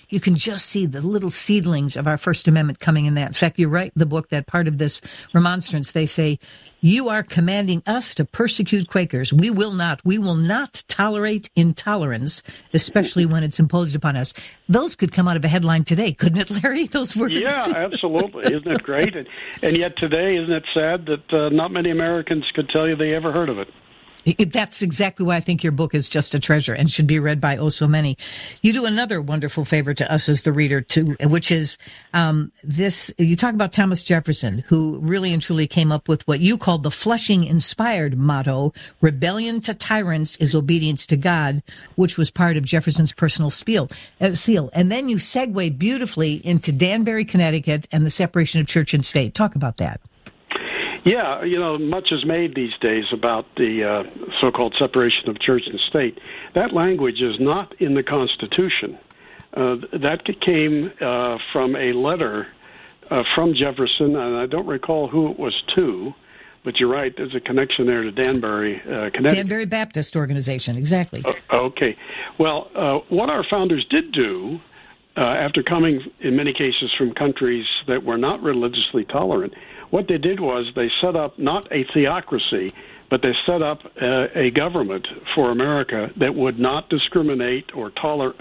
you can just see the little seedlings of our First Amendment coming in that. In fact, you write in the book that part of this remonstrance, they say, you are commanding us to persecute Quakers. We will not tolerate intolerance, especially when it's imposed upon us. Those could come out of a headline today, couldn't it, Larry? Those words. Yeah, absolutely. Isn't it great? And yet today, isn't it sad that not many Americans could tell you they ever heard of it? That's exactly why I think your book is just a treasure and should be read by oh so many. You do another wonderful favor to us as the reader too, which is this. You talk about Thomas Jefferson, who really and truly came up with what you called the Flushing-inspired motto: "Rebellion to tyrants is obedience to God," which was part of Jefferson's personal seal. And then you segue beautifully into Danbury, Connecticut, and the separation of church and state. Talk about that. Yeah, much is made these days about the so-called separation of church and state. That language is not in the Constitution. That came from a letter from Jefferson, and I don't recall who it was to, but you're right, there's a connection there to Danbury, Connecticut. Danbury Baptist Organization, exactly. Okay. Well, what our founders did do, after coming, in many cases, from countries that were not religiously tolerant, what they did was they set up not a theocracy, but they set up a government for America that would not discriminate or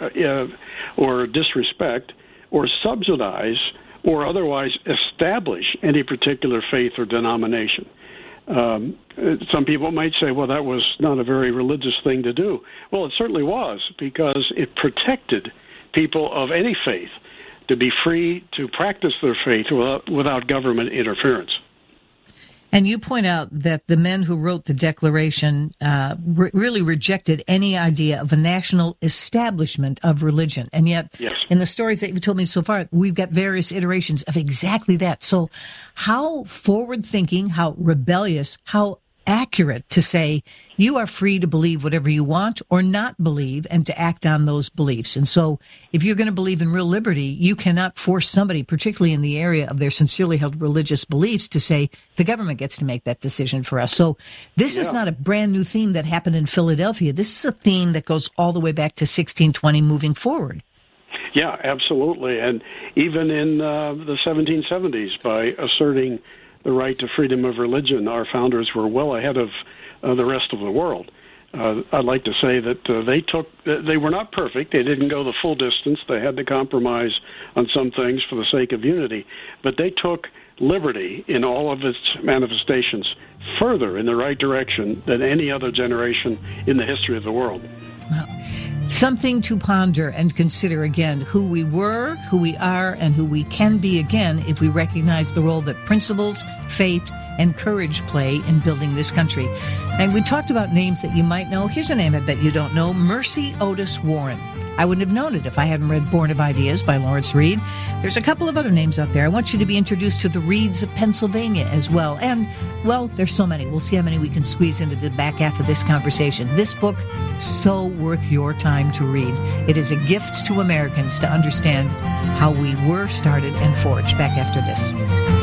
or disrespect or subsidize or otherwise establish any particular faith or denomination. Some people might say, well, that was not a very religious thing to do. Well, it certainly was, because it protected people of any faith to be free to practice their faith without government interference. And you point out that the men who wrote the Declaration really rejected any idea of a national establishment of religion. And yet, yes, in the stories that you've told me so far, we've got various iterations of exactly that. So how forward-thinking, how rebellious, how accurate to say you are free to believe whatever you want or not believe and to act on those beliefs. And so if you're going to believe in real liberty, you cannot force somebody, particularly in the area of their sincerely held religious beliefs, to say the government gets to make that decision for us. So this is not a brand new theme that happened in Philadelphia. This is a theme that goes all the way back to 1620 moving forward. Yeah, absolutely. And even in the 1770s, by asserting the right to freedom of religion, our founders were well ahead of the rest of the world. I'd like to say that they were not perfect. They didn't go the full distance. They had to compromise on some things for the sake of unity. But they took liberty in all of its manifestations further in the right direction than any other generation in the history of the world. Wow. Something to ponder and consider again, who we were, who we are, and who we can be again if we recognize the role that principles, faith, and courage play in building this country. And we talked about names that you might know. Here's a name I bet you don't know, Mercy Otis Warren. I wouldn't have known it if I hadn't read Born of Ideas by Lawrence Reed. There's a couple of other names out there. I want you to be introduced to the Reeds of Pennsylvania as well. And, well, there's so many. We'll see how many we can squeeze into the back half of this conversation. This book, so worth your time to read. It is a gift to Americans to understand how we were started and forged. Back after this.